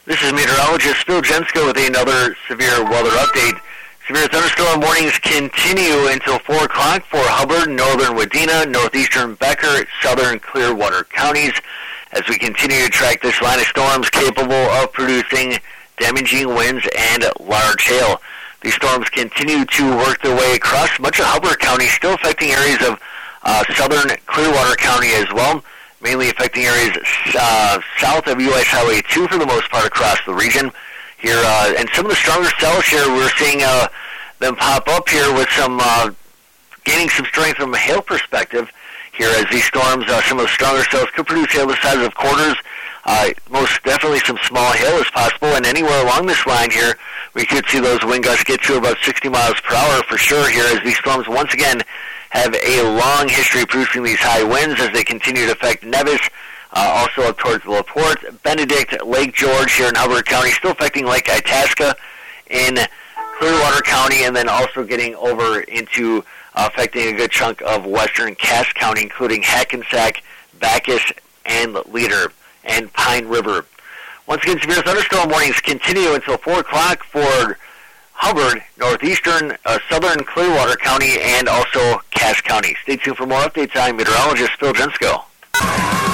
This is meteorologist Phil Jensko with another severe weather update. Severe thunderstorm warnings continue until 4 o'clock for Hubbard, northern Wadena, northeastern Becker, southern Clearwater counties as we continue to track this line of storms capable of producing damaging winds and large hail. These storms continue to work their way across much of Hubbard County, still affecting areas of southern Clearwater County as well, mainly affecting areas south of U.S. Highway 2 for the most part across the region. Here, and some of the stronger cells here, we're seeing them pop up here with some gaining some strength from a hail perspective here as these storms, some of the stronger cells could produce hail the size of quarters. Most definitely some small hail is possible, and anywhere along this line here, we could see those wind gusts get to about 60 miles per hour for sure here as these storms once again have a long history of producing these high winds as they continue to affect Nevis, also up towards LaPorte, Benedict, Lake George here in Hubbard County, still affecting Lake Itasca in Clearwater County, and then also getting over into affecting a good chunk of western Cass County, including Hackensack, Bacchus, and Leader, and Pine River. Once again, severe thunderstorm warnings continue until 4 o'clock for Hubbard, northeastern, southern Clearwater County, and also Cass County. Stay tuned for more updates. I'm meteorologist Phil Jensko.